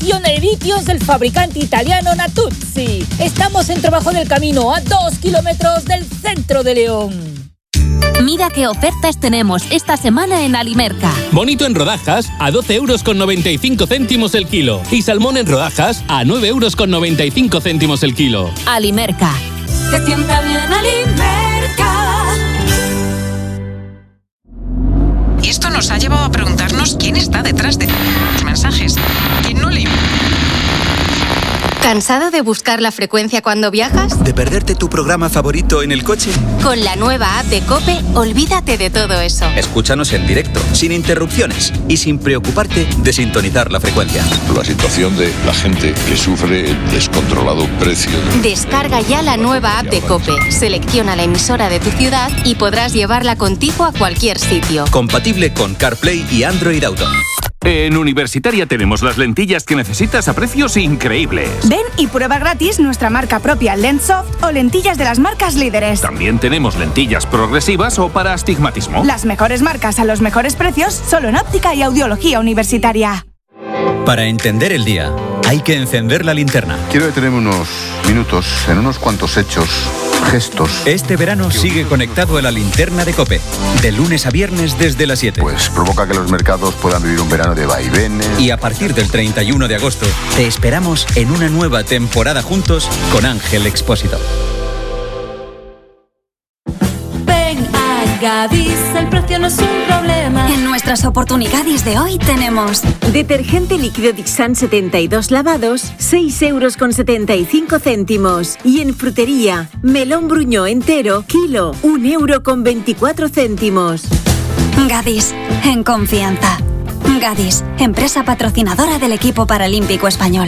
pioneritios del fabricante italiano Natuzzi. Estamos en Trabajo del Camino, a 2 kilómetros del centro de León. Mira qué ofertas tenemos esta semana en Alimerca. Bonito en rodajas a 12,95 € el kilo. Y salmón en rodajas a 9,95 € el kilo. Alimerca. Se sienta bien Alimerca. Y esto nos ha llevado a preguntarnos quién está detrás de los mensajes. ¿Quién no lee? ¿Cansado de buscar la frecuencia cuando viajas? ¿De perderte tu programa favorito en el coche? Con la nueva app de COPE, olvídate de todo eso. Escúchanos en directo, sin interrupciones y sin preocuparte de sintonizar la frecuencia. La situación de la gente que sufre el descontrolado precio. Descarga ya la nueva app de COPE, selecciona la emisora de tu ciudad y podrás llevarla contigo a cualquier sitio. Compatible con CarPlay y Android Auto. En Universitaria tenemos las lentillas que necesitas a precios increíbles. Ven y prueba gratis nuestra marca propia Lenssoft o lentillas de las marcas líderes. También tenemos lentillas progresivas o para astigmatismo. Las mejores marcas a los mejores precios, solo en óptica y audiología universitaria. Para entender el día, hay que encender la linterna. Quiero detenerme unos minutos en unos cuantos hechos, gestos. Este verano sigue conectado a la linterna de COPE, de lunes a viernes desde las 7. Pues provoca que los mercados puedan vivir un verano de vaivenes. Y a partir del 31 de agosto, te esperamos en una nueva temporada juntos con Ángel Expósito. Gadis, el precio no es un problema. En nuestras oportunidades de hoy tenemos detergente líquido Dixan 72 lavados, 6,75 €. Y en frutería, melón bruñó entero, kilo, 1,24 €. Gadis, en confianza. Gadis, empresa patrocinadora del equipo paralímpico español.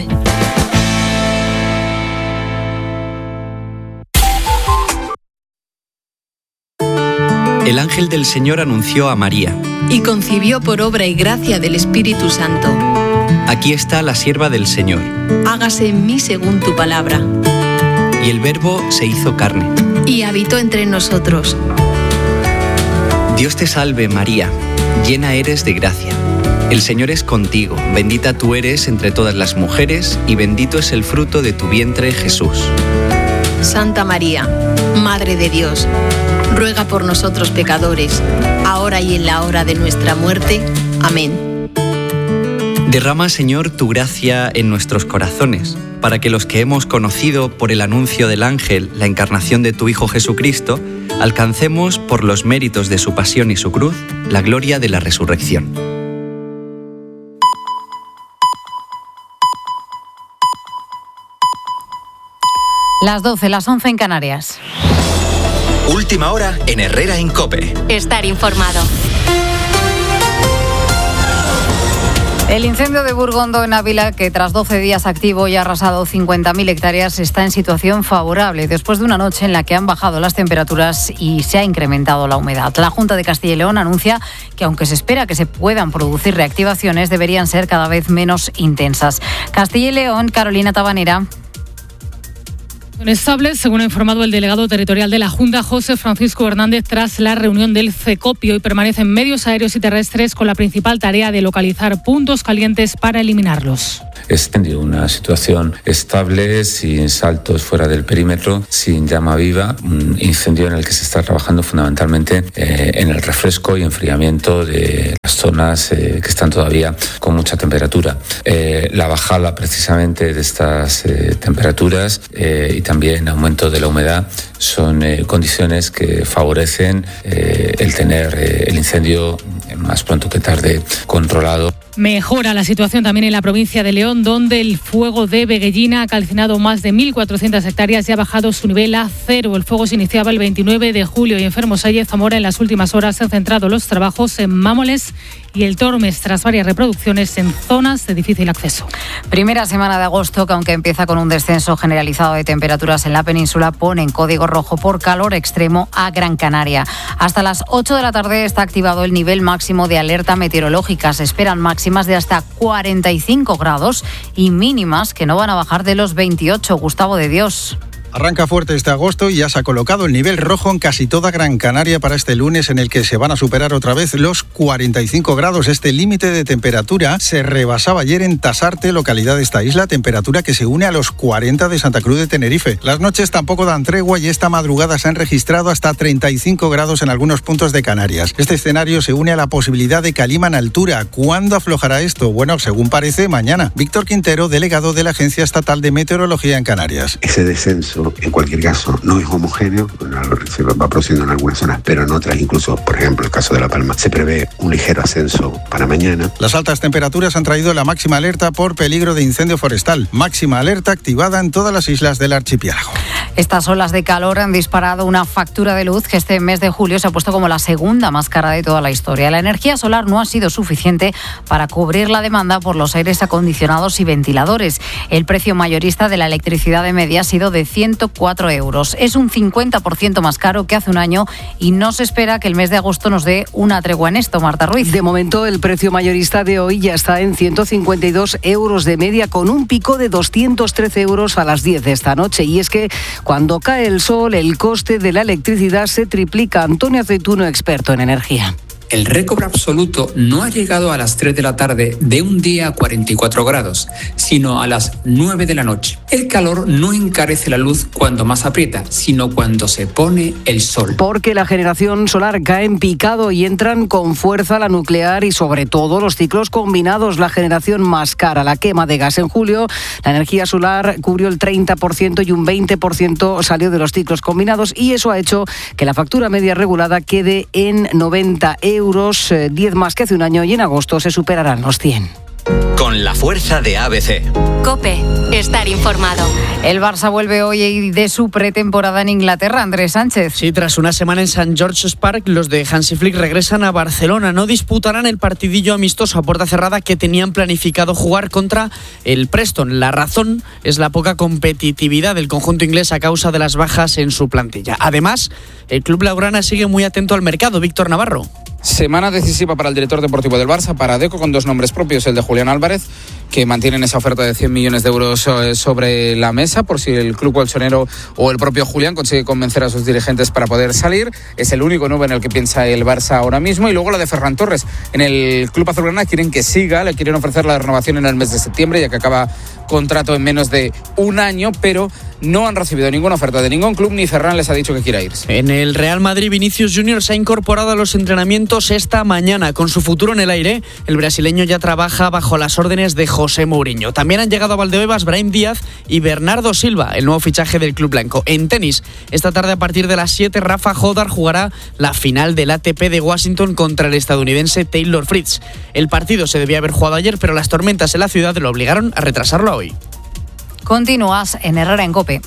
El ángel del Señor anunció a María. Y concibió por obra y gracia del Espíritu Santo. Aquí está la sierva del Señor. Hágase en mí según tu palabra. Y el Verbo se hizo carne. Y habitó entre nosotros. Dios te salve, María, llena eres de gracia. El Señor es contigo, bendita tú eres entre todas las mujeres, y bendito es el fruto de tu vientre, Jesús. Santa María, Madre de Dios, ruega por nosotros pecadores, ahora y en la hora de nuestra muerte. Amén. Derrama, Señor, tu gracia en nuestros corazones, para que los que hemos conocido por el anuncio del ángel la encarnación de tu Hijo Jesucristo, alcancemos, por los méritos de su pasión y su cruz, la gloria de la resurrección. Las 12, las 11 en Canarias. Última hora en Herrera en COPE. Estar informado. El incendio de Burgondo en Ávila, que tras 12 días activo y ha arrasado 50.000 hectáreas, está en situación favorable después de una noche en la que han bajado las temperaturas y se ha incrementado la humedad. La Junta de Castilla y León anuncia que aunque se espera que se puedan producir reactivaciones, deberían ser cada vez menos intensas. Castilla y León, Carolina Tabanera. Estables, según ha informado el delegado territorial de la Junta, José Francisco Hernández, tras la reunión del CECOPI. Hoy permanecen medios aéreos y terrestres con la principal tarea de localizar puntos calientes para eliminarlos. Es una situación estable, sin saltos fuera del perímetro, sin llama viva, un incendio en el que se está trabajando fundamentalmente en el refresco y enfriamiento de las zonas que están todavía con mucha temperatura. La bajada precisamente de estas temperaturas y también aumento de la humedad son condiciones que favorecen el tener el incendio más pronto que tarde controlado. Mejora la situación también en la provincia de León, donde el fuego de Veguellina ha calcinado más de 1.400 hectáreas y ha bajado su nivel a 0. El fuego se iniciaba el 29 de julio y en Fermoselle, Zamora, en las últimas horas se han centrado los trabajos en Mámoles y el Tormes, tras varias reproducciones en zonas de difícil acceso. Primera semana de agosto, que aunque empieza con un descenso generalizado de temperaturas en la península, pone en código rojo por calor extremo a Gran Canaria. Hasta las 8 de la tarde está activado el nivel máximo de alerta meteorológica. Se esperan máximas de hasta 45 grados y mínimas que no van a bajar de los 28. Gustavo de Dios. Arranca fuerte este agosto y ya se ha colocado el nivel rojo en casi toda Gran Canaria para este lunes, en el que se van a superar otra vez los 45 grados. Este límite de temperatura se rebasaba ayer en Tasarte, localidad de esta isla, temperatura que se une a los 40 de Santa Cruz de Tenerife. Las noches tampoco dan tregua y esta madrugada se han registrado hasta 35 grados en algunos puntos de Canarias. Este escenario se une a la posibilidad de calima en altura. ¿Cuándo aflojará esto? Bueno, según parece, mañana. Víctor Quintero, delegado de la Agencia Estatal de Meteorología en Canarias. Ese descenso, en cualquier caso, no es homogéneo, se va produciendo en algunas zonas, pero en otras, incluso, por ejemplo, el caso de La Palma, se prevé un ligero ascenso para mañana. Las altas temperaturas han traído la máxima alerta por peligro de incendio forestal. Máxima alerta activada en todas las islas del archipiélago. Estas olas de calor han disparado una factura de luz que este mes de julio se ha puesto como la segunda más cara de toda la historia. La energía solar no ha sido suficiente para cubrir la demanda por los aires acondicionados y ventiladores. El precio mayorista de la electricidad de media ha sido de 104 euros. Es un 50% más caro que hace un año y no se espera que el mes de agosto nos dé una tregua en esto, Marta Ruiz. De momento, el precio mayorista de hoy ya está en 152 euros de media, con un pico de 213 euros a las 10 de esta noche. Y es que cuando cae el sol, el coste de la electricidad se triplica. Antonio Aceituno, experto en energía. El récord absoluto no ha llegado a las 3 de la tarde de un día a 44 grados, sino a las 9 de la noche. El calor no encarece la luz cuando más aprieta, sino cuando se pone el sol. Porque la generación solar cae en picado y entran con fuerza la nuclear y sobre todo los ciclos combinados, la generación más cara, la quema de gas. En julio, la energía solar cubrió el 30% y un 20% salió de los ciclos combinados, y eso ha hecho que la factura media regulada quede en 90 euros, 10 más que hace un año, y en agosto se superarán los 100. Con la fuerza de ABC. COPE, estar informado. El Barça vuelve hoy de su pretemporada en Inglaterra, Andrés Sánchez. Sí, tras una semana en St. George's Park, los de Hansi Flick regresan a Barcelona. No disputarán el partidillo amistoso a puerta cerrada que tenían planificado jugar contra el Preston. La razón es la poca competitividad del conjunto inglés a causa de las bajas en su plantilla. Además, el club blaugrana sigue muy atento al mercado. Víctor Navarro. Semana decisiva para el director deportivo del Barça, para Deco, con dos nombres propios, el de Julián Álvarez, que mantienen esa oferta de 100 millones de euros sobre la mesa, por si el club colchonero o el propio Julián consigue convencer a sus dirigentes para poder salir. Es el único nuevo en el que piensa el Barça ahora mismo. Y luego la de Ferran Torres. En el club azulgrana quieren que siga, le quieren ofrecer la renovación en el mes de septiembre, ya que acaba contrato en menos de un año, pero no han recibido ninguna oferta de ningún club, ni Ferran les ha dicho que quiera irse. En el Real Madrid, Vinicius Junior se ha incorporado a los entrenamientos esta mañana. Con su futuro en el aire, el brasileño ya trabaja bajo las órdenes de José Mourinho. También han llegado a Valdebebas Brahim Díaz y Bernardo Silva, el nuevo fichaje del club blanco. En tenis, esta tarde a partir de las 7, Rafa Jodar jugará la final del ATP de Washington contra el estadounidense Taylor Fritz. El partido se debía haber jugado ayer, pero las tormentas en la ciudad lo obligaron a retrasarlo hoy. Continúas en Herrera en COPE.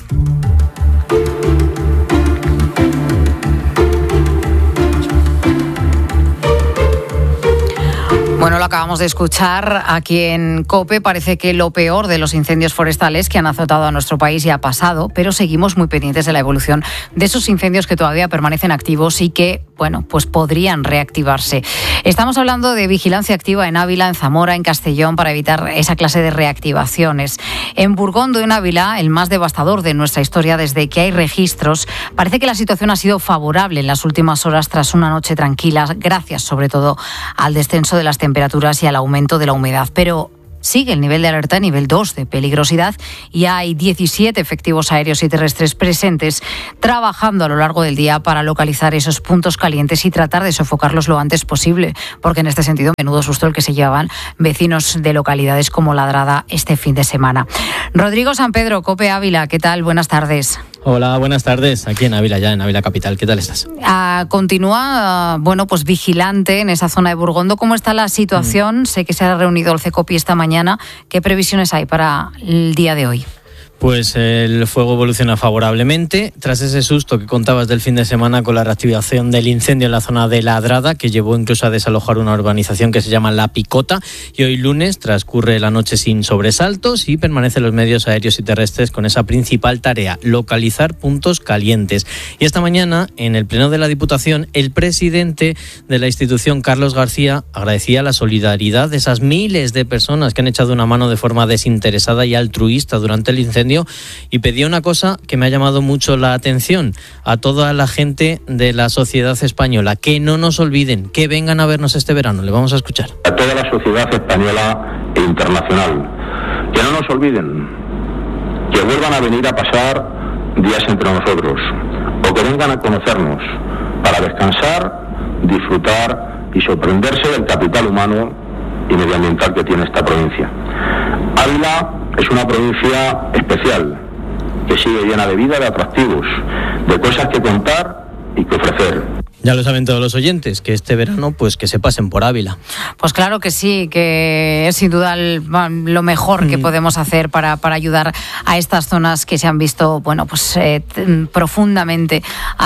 Bueno, lo acabamos de escuchar aquí en COPE. Parece que lo peor de los incendios forestales que han azotado a nuestro país ya ha pasado, pero seguimos muy pendientes de la evolución de esos incendios que todavía permanecen activos y que, bueno, pues podrían reactivarse. Estamos hablando de vigilancia activa en Ávila, en Zamora, en Castellón, para evitar esa clase de reactivaciones. En Burgondo, en Ávila, el más devastador de nuestra historia desde que hay registros, parece que la situación ha sido favorable en las últimas horas tras una noche tranquila, gracias sobre todo al descenso de las temperaturas y al aumento de la humedad. Pero sigue el nivel de alerta nivel 2 de peligrosidad y hay 17 efectivos aéreos y terrestres presentes trabajando a lo largo del día para localizar esos puntos calientes y tratar de sofocarlos lo antes posible, porque en este sentido, menudo susto el que se llevaban vecinos de localidades como Ladrada este fin de semana. Rodrigo San Pedro, COPE Ávila, ¿qué tal? Buenas tardes. Hola, buenas tardes. Aquí en Ávila, ya en Ávila Capital. ¿Qué tal estás? Continúa, bueno, pues vigilante en esa zona de Burgondo. ¿Cómo está la situación? Sé que se ha reunido el CECOPI esta mañana. ¿Qué previsiones hay para el día de hoy? Pues el fuego evoluciona favorablemente tras ese susto que contabas del fin de semana con la reactivación del incendio en la zona de Ladrada, que llevó incluso a desalojar una urbanización que se llama La Picota, y hoy lunes transcurre la noche sin sobresaltos y permanecen los medios aéreos y terrestres con esa principal tarea, localizar puntos calientes. Y esta mañana, en el Pleno de la Diputación, el presidente de la institución, Carlos García, agradecía la solidaridad de esas miles de personas que han echado una mano de forma desinteresada y altruista durante el incendio incendio y pedía una cosa que me ha llamado mucho la atención a toda la gente de la sociedad española, que no nos olviden, que vengan a vernos este verano. Le vamos a escuchar. A toda la sociedad española e internacional, que no nos olviden, que vuelvan a venir a pasar días entre nosotros, o que vengan a conocernos para descansar, disfrutar y sorprenderse del capital humano y medioambiental que tiene esta provincia. Ávila es una provincia especial, que sigue llena de vida, de atractivos, de cosas que contar y que ofrecer. Ya lo saben todos los oyentes, que este verano pues que se pasen por Ávila. Pues claro que sí, que es sin duda lo mejor que podemos hacer para ayudar a estas zonas que se han visto profundamente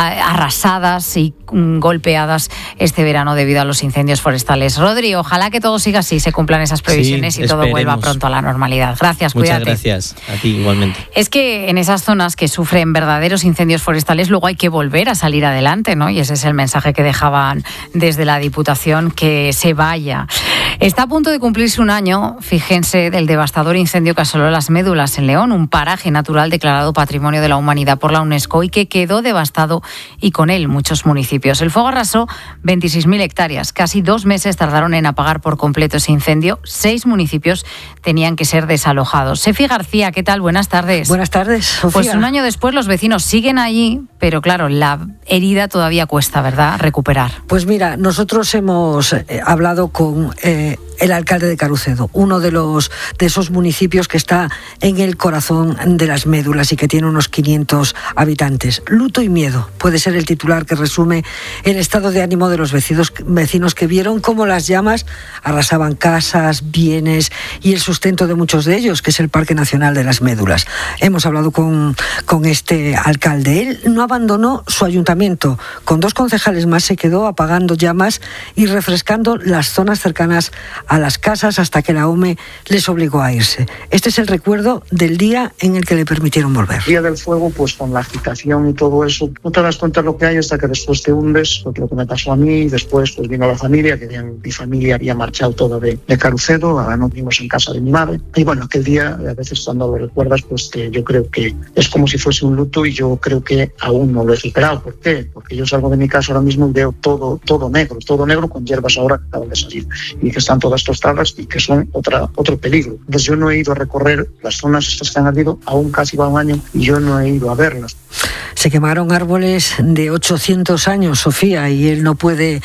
arrasadas y golpeadas este verano debido a los incendios forestales. Rodri, ojalá que todo siga así, se cumplan esas previsiones y todo vuelva pronto a la normalidad. Gracias, Muchas cuídate. Gracias, a ti igualmente. Es que en esas zonas que sufren verdaderos incendios forestales luego hay que volver a salir adelante, ¿no? Y ese es el mensaje que dejaban desde la Diputación, que se vaya. Está a punto de cumplirse un año, fíjense, del devastador incendio que asoló Las Médulas en León, un paraje natural declarado Patrimonio de la Humanidad por la UNESCO y que quedó devastado y con él muchos municipios. El fuego arrasó 26.000 hectáreas. Casi 2 meses tardaron en apagar por completo ese incendio. 6 municipios tenían que ser desalojados. Sefi García, ¿qué tal? Buenas tardes. Buenas tardes, Sofía. Pues un año después los vecinos siguen allí, pero claro, la herida todavía cuesta, ¿verdad?, recuperar. Pues mira, nosotros hemos hablado con el alcalde de Carucedo, uno de esos municipios que está en el corazón de Las Médulas y que tiene unos 500 habitantes. Luto y miedo puede ser el titular que resume el estado de ánimo de los vecinos que vieron cómo las llamas arrasaban casas, bienes y el sustento de muchos de ellos, que es el Parque Nacional de Las Médulas. Hemos hablado con este alcalde. Él no abandonó su ayuntamiento. Con 2 concejales más se quedó apagando llamas y refrescando las zonas cercanas a las casas hasta que la OME les obligó a irse. Este es el recuerdo del día en el que le permitieron volver. El día del fuego, pues con la agitación y todo eso, no te das cuenta de lo que hay hasta que después te hundes, porque lo que me pasó a mí, después pues vino la familia, que mi familia había marchado toda de Carucedo, ahora nos vimos en casa de mi madre, y bueno, aquel día, a veces cuando lo recuerdas, pues yo creo que es como si fuese un luto y yo creo que aún no lo he superado. ¿Por qué? Porque yo salgo de mi casa ahora mismo y veo todo negro con hierbas ahora que acaban de salir y que están todas tostadas y que son otro peligro. Entonces yo no he ido a recorrer las zonas estas que han ardido, aún casi va un año y yo no he ido a verlas. Se quemaron árboles de 800 años, Sofía, y él no puede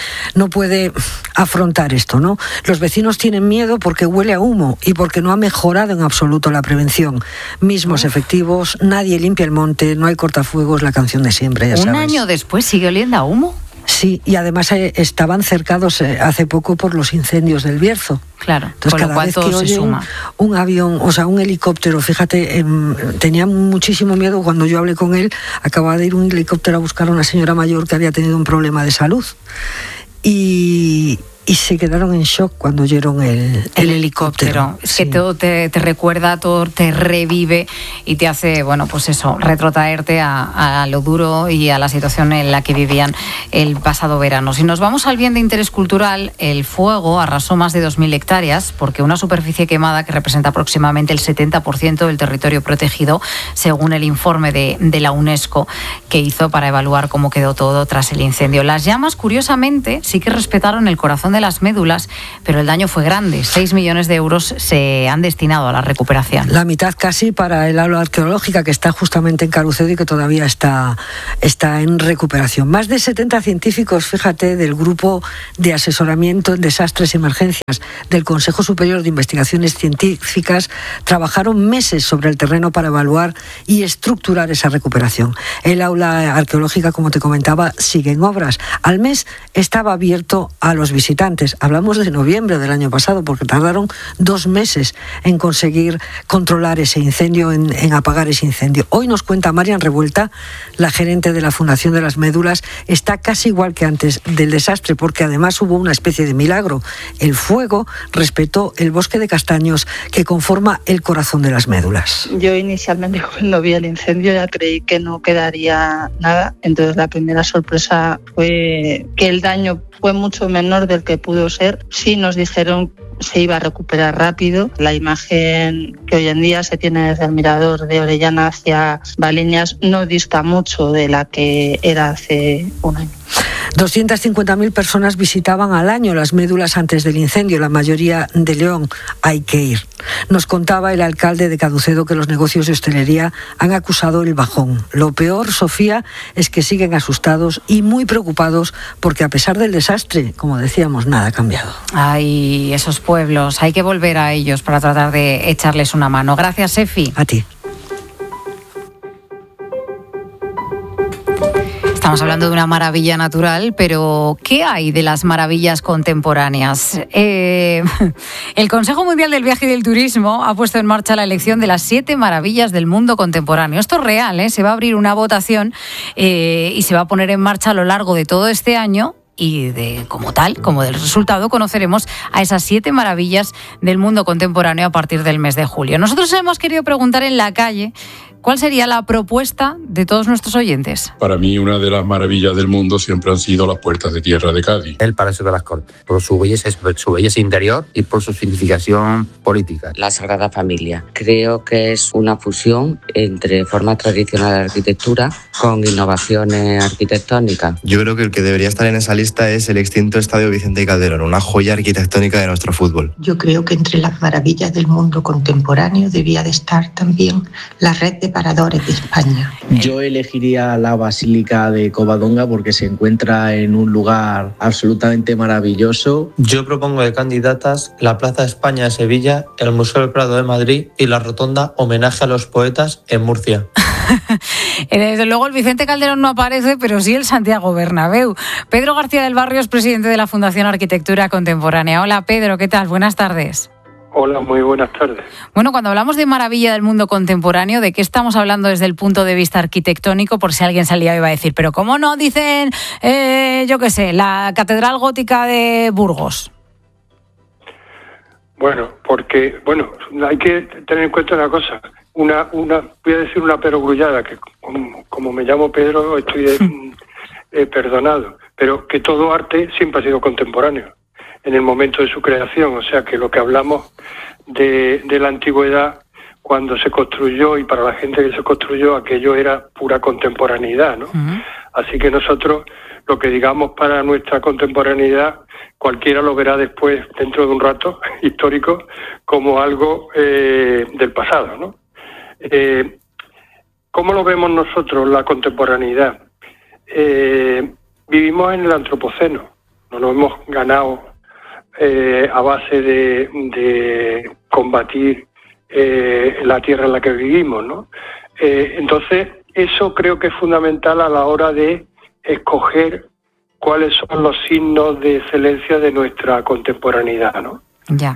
afrontar esto, ¿no? Los vecinos tienen miedo porque huele a humo y porque no ha mejorado en absoluto la prevención. Mismos efectivos, nadie limpia el monte, no hay cortafuegos, la canción de siempre, ya sabes. ¿Un año después sigue oliendo a humo? Sí, y además estaban cercados hace poco por los incendios del Bierzo. Claro, entonces con cada lo cual vez que todo se oyen suma. un avión, o sea, un helicóptero, fíjate, tenía muchísimo miedo cuando yo hablé con él. Acababa de ir un helicóptero a buscar a una señora mayor que había tenido un problema de salud. Y se quedaron en shock cuando oyeron el helicóptero. Es que todo te recuerda, todo te revive y te hace, bueno, pues eso, retrotraerte a lo duro y a la situación en la que vivían el pasado verano. Si nos vamos al bien de interés cultural, el fuego arrasó más de 2.000 hectáreas porque una superficie quemada que representa aproximadamente el 70% del territorio protegido, según el informe de la UNESCO que hizo para evaluar cómo quedó todo tras el incendio. Las llamas, curiosamente, sí que respetaron el corazón de Las Médulas, pero el daño fue grande. 6 millones de euros se han destinado a la recuperación. La mitad casi para el aula arqueológica que está justamente en Carucedo y que todavía está en recuperación. Más de 70 científicos, fíjate, del Grupo de Asesoramiento en Desastres y Emergencias del Consejo Superior de Investigaciones Científicas trabajaron meses sobre el terreno para evaluar y estructurar esa recuperación. El aula arqueológica, como te comentaba, sigue en obras. Al mes estaba abierto a los visitantes. Hablamos de noviembre del año pasado, porque tardaron 2 meses en conseguir controlar ese incendio, en apagar ese incendio. Hoy nos cuenta Marian Revuelta, la gerente de la Fundación de Las Médulas, está casi igual que antes del desastre, porque además hubo una especie de milagro. El fuego respetó el bosque de castaños que conforma el corazón de Las Médulas. Yo inicialmente, cuando vi el incendio, ya creí que no quedaría nada. Entonces la primera sorpresa fue que el daño fue mucho menor del que pudo ser. Sí nos dijeron se iba a recuperar rápido. La imagen que hoy en día se tiene desde el mirador de Orellana hacia Valiñas no dista mucho de la que era hace un año. 250.000 personas visitaban al año las médulas antes del incendio, la mayoría de León. Hay que ir. Nos contaba el alcalde de Caducedo que los negocios de hostelería han acusado el bajón. Lo peor, Sofía, es que siguen asustados y muy preocupados porque a pesar del desastre, como decíamos, nada ha cambiado. Ay, esos pueblos, hay que volver a ellos para tratar de echarles una mano. Gracias, Efi. A ti. Estamos hablando de una maravilla natural, pero ¿qué hay de las maravillas contemporáneas? El Consejo Mundial del Viaje y del Turismo ha puesto en marcha la elección de las 7 maravillas del mundo contemporáneo. Esto es real, ¿eh? Se va a abrir una votación y se va a poner en marcha a lo largo de todo este año. Y como del resultado, conoceremos a esas 7 maravillas del mundo contemporáneo a partir del mes de julio. Nosotros hemos querido preguntar en la calle cuál sería la propuesta de todos nuestros oyentes. Para mí, una de las maravillas del mundo siempre han sido las puertas de tierra de Cádiz. El Palacio de las Cortes, por su belleza interior y por su significación política. La Sagrada Familia. Creo que es una fusión entre forma tradicional de arquitectura con innovaciones arquitectónicas. Yo creo que el que debería estar en esa lista es el extinto Estadio Vicente Calderón, una joya arquitectónica de nuestro fútbol. Yo creo que entre las maravillas del mundo contemporáneo debía de estar también la red de paradores de España. Yo elegiría la Basílica de Covadonga porque se encuentra en un lugar absolutamente maravilloso. Yo propongo de candidatas la Plaza España de Sevilla, el Museo del Prado de Madrid y la Rotonda Homenaje a los Poetas en Murcia. Desde luego el Vicente Calderón no aparece, pero sí el Santiago Bernabéu. Pedro García del Barrio es presidente de la Fundación Arquitectura Contemporánea. Hola Pedro, ¿qué tal? Buenas tardes. Hola, muy buenas tardes. Bueno, cuando hablamos de maravilla del mundo contemporáneo, ¿de qué estamos hablando desde el punto de vista arquitectónico? Por si alguien salía y iba a decir, pero ¿cómo no dicen, yo qué sé, la Catedral Gótica de Burgos? Bueno, porque, hay que tener en cuenta una cosa. Voy a decir una perogrullada, que como me llamo Pedro, estoy perdonado, pero que todo arte siempre ha sido contemporáneo en el momento de su creación, o sea que lo que hablamos de la antigüedad, cuando se construyó y para la gente que se construyó, aquello era pura contemporaneidad, ¿no? Uh-huh. Así que nosotros, lo que digamos para nuestra contemporaneidad, cualquiera lo verá después, dentro de un rato histórico, como algo del pasado, ¿no? ¿Cómo lo vemos nosotros, la contemporaneidad? Vivimos en el antropoceno, no nos hemos ganado a base de combatir la tierra en la que vivimos, ¿no? Entonces, eso creo que es fundamental a la hora de escoger cuáles son los signos de excelencia de nuestra contemporaneidad, ¿no? Ya.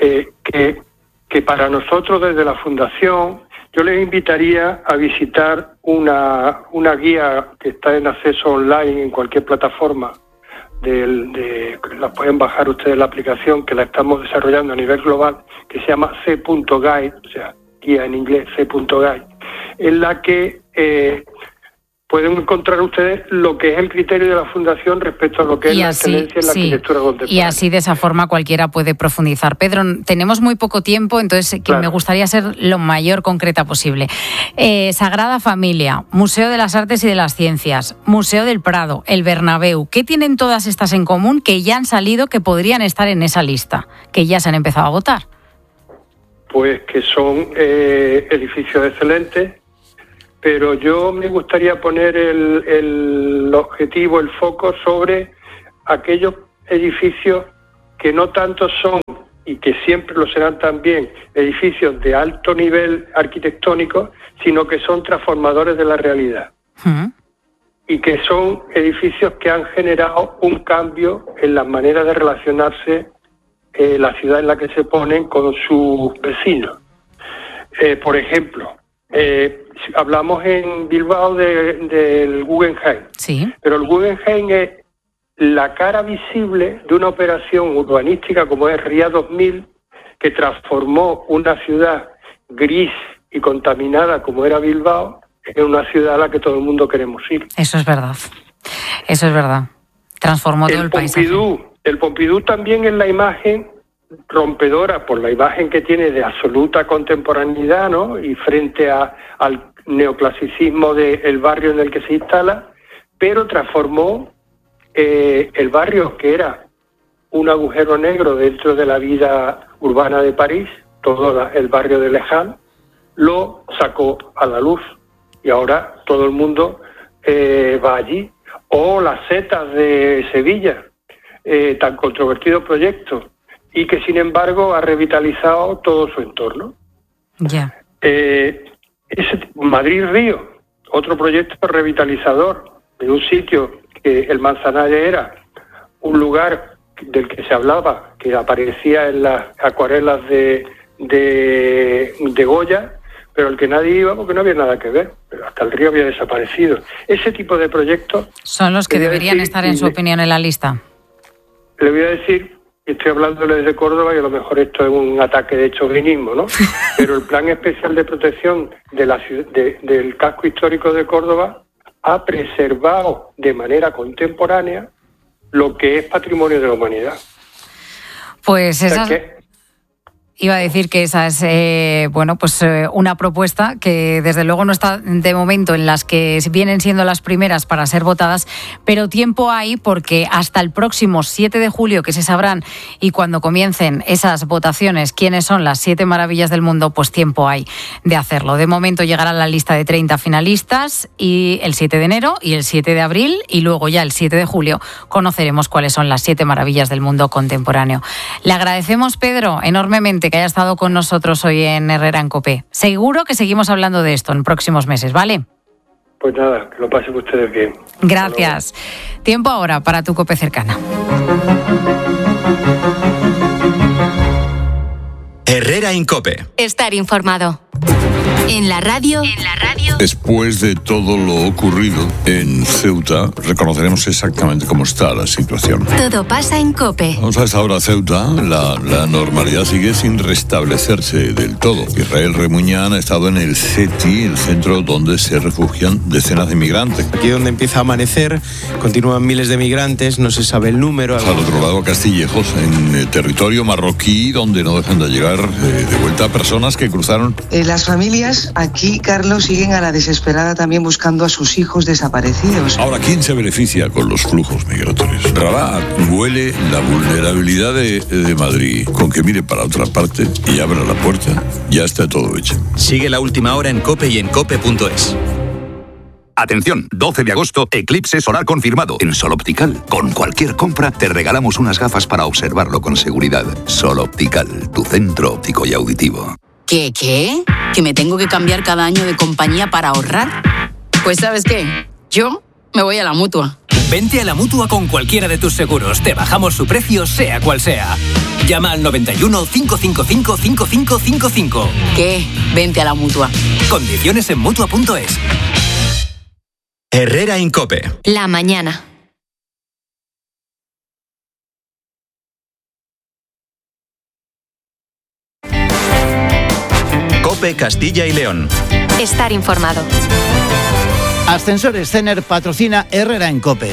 Que para nosotros desde la Fundación, yo les invitaría a visitar una guía que está en acceso online en cualquier plataforma. La pueden bajar ustedes la aplicación, que la estamos desarrollando a nivel global, que se llama C.Guide, o sea, guía en inglés, C.Guide, en la que pueden encontrar ustedes lo que es el criterio de la Fundación respecto a lo que es la excelencia en la arquitectura contemporánea. Y así de esa forma cualquiera puede profundizar. Pedro, tenemos muy poco tiempo, entonces me gustaría ser lo mayor concreta posible. Sagrada Familia, Museo de las Artes y de las Ciencias, Museo del Prado, el Bernabéu. ¿Qué tienen todas estas en común que ya han salido, que podrían estar en esa lista, que ya se han empezado a votar? Pues que son edificios excelentes, pero yo me gustaría poner el objetivo, el foco sobre aquellos edificios que no tanto son, y que siempre lo serán también, edificios de alto nivel arquitectónico, sino que son transformadores de la realidad. Uh-huh. Y que son edificios que han generado un cambio en la manera de relacionarse la ciudad en la que se ponen con sus vecinos. Por ejemplo, hablamos en Bilbao del Guggenheim, sí. Pero el Guggenheim es la cara visible de una operación urbanística como es Ría 2000, que transformó una ciudad gris y contaminada como era Bilbao en una ciudad a la que todo el mundo queremos ir. Eso es verdad. Transformó todo el paisaje. El Pompidou también es la imagen rompedora por la imagen que tiene de absoluta contemporaneidad, ¿no? Y frente al neoclasicismo del barrio en el que se instala, pero transformó el barrio, que era un agujero negro dentro de la vida urbana de París, todo el barrio de Les Halles, lo sacó a la luz y ahora todo el mundo va allí. O las setas de Sevilla, tan controvertido proyecto, y que sin embargo ha revitalizado todo su entorno. Ya. Madrid-Río, otro proyecto revitalizador de un sitio que el Manzanares era un lugar del que se hablaba, que aparecía en las acuarelas de Goya, pero al que nadie iba porque no había nada que ver, pero hasta el río había desaparecido. Ese tipo de proyectos son los que deberían estar, en su opinión, en la lista. Le voy a decir, estoy hablándole desde Córdoba y a lo mejor esto es un ataque de chauvinismo, ¿no? Pero el Plan Especial de Protección de la del casco histórico de Córdoba ha preservado de manera contemporánea lo que es patrimonio de la humanidad. Pues esa... O sea que, iba a decir que esa es una propuesta que desde luego no está de momento en las que vienen siendo las primeras para ser votadas, pero tiempo hay, porque hasta el próximo 7 de julio, que se sabrán, y cuando comiencen esas votaciones, quiénes son las 7 maravillas del mundo, pues tiempo hay de hacerlo. De momento llegará la lista de 30 finalistas, y el 7 de enero y el 7 de abril, y luego ya el 7 de julio conoceremos cuáles son las 7 maravillas del mundo contemporáneo. Le agradecemos, Pedro, enormemente que haya estado con nosotros hoy en Herrera en COPE. Seguro que seguimos hablando de esto en próximos meses, ¿vale? Pues nada, que lo pasen ustedes bien. Gracias. Tiempo ahora para tu COPE cercana. Herrera en COPE. Estar informado. En la radio. Después de todo lo ocurrido en Ceuta, reconoceremos exactamente cómo está la situación. Todo pasa en COPE. Vamos a esta hora, Ceuta. La normalidad sigue sin restablecerse del todo. Israel Remuñán ha estado en el CETI, el centro donde se refugian decenas de migrantes. Aquí donde empieza a amanecer, continúan miles de migrantes, no se sabe el número. Al otro lado, Castillejos, en el territorio marroquí, donde no dejan de llegar de vuelta personas que cruzaron. Las familias aquí, Carlos, siguen a la desesperada también buscando a sus hijos desaparecidos. Ahora, ¿quién se beneficia con los flujos migratorios? Rabat huele la vulnerabilidad de Madrid. Con que mire para otra parte y abra la puerta, ya está todo hecho. Sigue la última hora en COPE y en COPE.es. Atención, 12 de agosto, eclipse solar confirmado en Sol Optical. Con cualquier compra te regalamos unas gafas para observarlo con seguridad. Sol Optical, tu centro óptico y auditivo. ¿Qué? ¿Que me tengo que cambiar cada año de compañía para ahorrar? Pues ¿sabes qué? Yo me voy a la Mutua. Vente a la Mutua con cualquiera de tus seguros. Te bajamos su precio, sea cual sea. Llama al 91 555 5555. ¿Qué? Vente a la Mutua. Condiciones en Mutua.es. Herrera en COPE. La mañana. COPE Castilla y León. Estar informado. Ascensores Cener patrocina Herrera en COPE.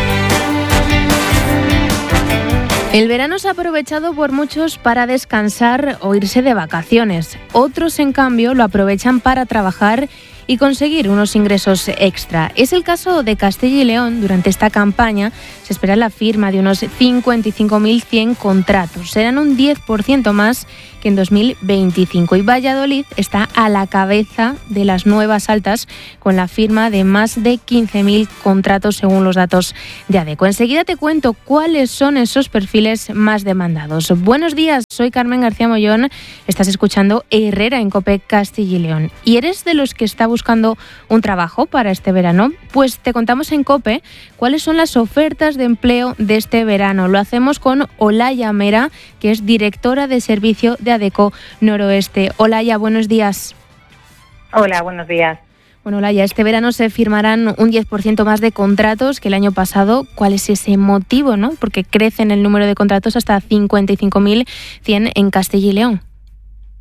El verano se ha aprovechado por muchos para descansar o irse de vacaciones. Otros, en cambio, lo aprovechan para trabajar y conseguir unos ingresos extra. Es el caso de Castilla y León. Durante esta campaña se espera la firma de unos 55.100 contratos. Serán un 10% más que en 2025. Y Valladolid está a la cabeza de las nuevas altas, con la firma de más de 15.000 contratos según los datos de ADECO. Enseguida te cuento cuáles son esos perfiles más demandados. Buenos días, soy Carmen García Mollón. Estás escuchando Herrera en COPE Castilla y León. ¿Y eres de los que está buscando un trabajo para este verano? Pues te contamos en COPE cuáles son las ofertas de empleo de este verano. Lo hacemos con Olaya Mera, que es directora de servicio de ADECO Noroeste. Olaya, buenos días. Hola, buenos días. Bueno, Olaya, este verano se firmarán un 10% más de contratos que el año pasado. ¿Cuál es ese motivo, no? Porque crece el número de contratos hasta 55.100 en Castilla y León.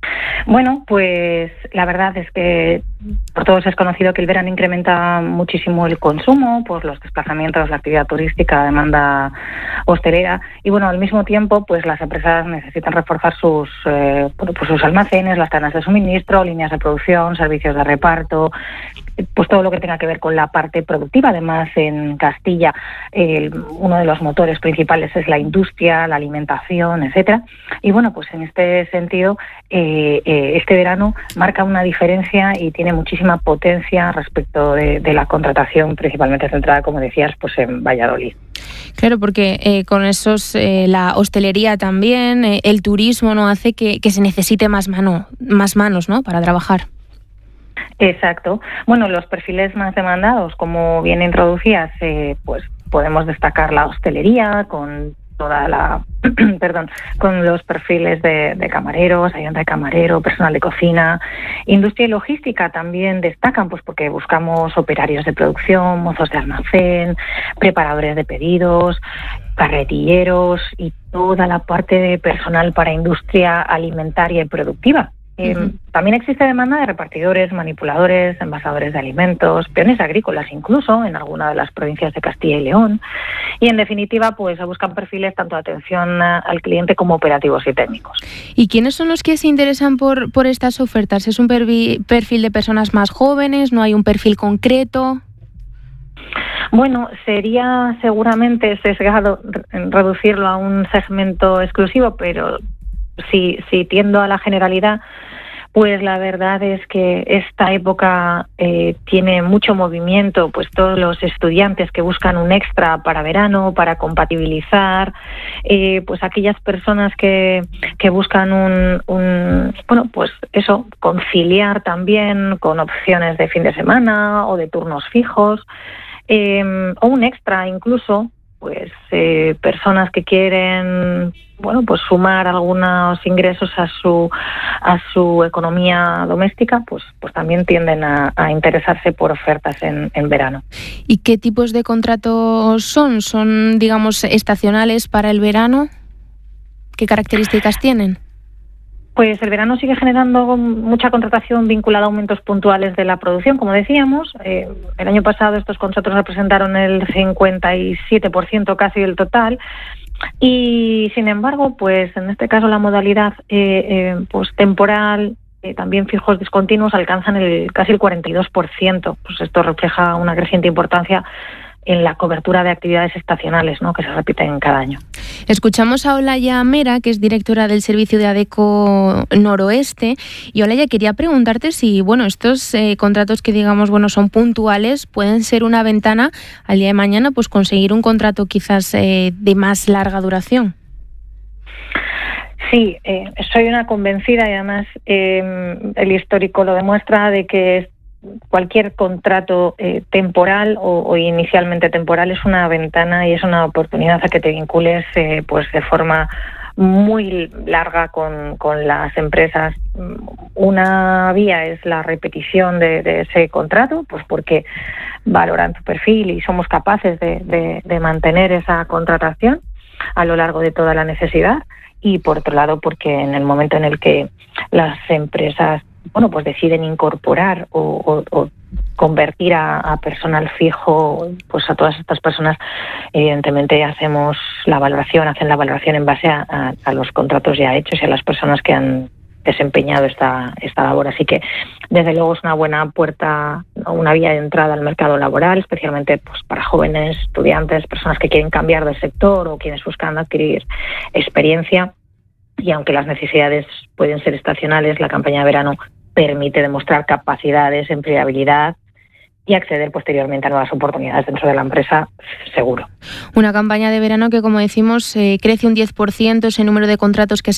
Bueno, pues la verdad es que por todos es conocido que el verano incrementa muchísimo el consumo, pues los desplazamientos, la actividad turística, la demanda hostelera, y bueno, al mismo tiempo pues las empresas necesitan reforzar sus almacenes, las cadenas de suministro, líneas de producción, servicios de reparto, pues todo lo que tenga que ver con la parte productiva. Además, en Castilla uno de los motores principales es la industria, la alimentación, etcétera. Y bueno, pues en este sentido este verano marca una diferencia y tiene muchísima potencia respecto de la contratación, principalmente centrada, como decías, pues en Valladolid. Claro, porque con esos la hostelería también, el turismo, no hace que se necesite más manos, ¿no?, para trabajar. Exacto. Bueno, los perfiles más demandados, como bien introducías, pues podemos destacar la hostelería con toda la con los perfiles de camareros, ayudante de camarero, personal de cocina. Industria y logística también destacan, pues porque buscamos operarios de producción, mozos de almacén, preparadores de pedidos, carretilleros y toda la parte de personal para industria alimentaria y productiva. También existe demanda de repartidores, manipuladores, envasadores de alimentos, peones agrícolas incluso en alguna de las provincias de Castilla y León. Y en definitiva, pues se buscan perfiles tanto de atención al cliente como operativos y técnicos. ¿Y quiénes son los que se interesan por estas ofertas? ¿Es un perfil de personas más jóvenes? ¿No hay un perfil concreto? Bueno, sería seguramente sesgado reducirlo a un segmento exclusivo, pero si tiendo a la generalidad, pues la verdad es que esta época tiene mucho movimiento, pues todos los estudiantes que buscan un extra para verano, para compatibilizar, pues aquellas personas que buscan pues eso, conciliar también con opciones de fin de semana o de turnos fijos, o un extra incluso, pues personas que quieren pues sumar algunos ingresos a su economía doméstica, pues también tienden a interesarse por ofertas en verano. ¿Y qué tipos de contratos son? ¿Son, digamos, estacionales para el verano? ¿Qué características tienen? Pues el verano sigue generando mucha contratación vinculada a aumentos puntuales de la producción, como decíamos. El año pasado estos contratos representaron el 57% casi del total. Y sin embargo, pues en este caso la modalidad pues temporal, también fijos discontinuos, alcanzan casi el 42%. Pues esto refleja una creciente importancia en la cobertura de actividades estacionales, ¿no?, que se repiten cada año. Escuchamos a Olaya Mera, que es directora del servicio de ADECO Noroeste. Y Olaya, quería preguntarte si, estos contratos que digamos, son puntuales, pueden ser una ventana al día de mañana, pues conseguir un contrato quizás de más larga duración. Sí, soy una convencida y además el histórico lo demuestra de que cualquier contrato temporal o inicialmente temporal es una ventana y es una oportunidad a que te vincules pues de forma muy larga con las empresas. Una vía es la repetición de ese contrato, pues porque valoran tu perfil y somos capaces de mantener esa contratación a lo largo de toda la necesidad. Y por otro lado, porque en el momento en el que las empresas pues deciden incorporar o convertir a personal fijo, pues a todas estas personas, evidentemente hacen la valoración en base a los contratos ya hechos y a las personas que han desempeñado esta labor. Así que desde luego es una buena puerta, una vía de entrada al mercado laboral, especialmente pues para jóvenes, estudiantes, personas que quieren cambiar de sector o quienes buscan adquirir experiencia. Y aunque las necesidades pueden ser estacionales, la campaña de verano permite demostrar capacidades, empleabilidad y acceder posteriormente a nuevas oportunidades dentro de la empresa, seguro. Una campaña de verano que, como decimos, crece un 10% ese número de contratos que se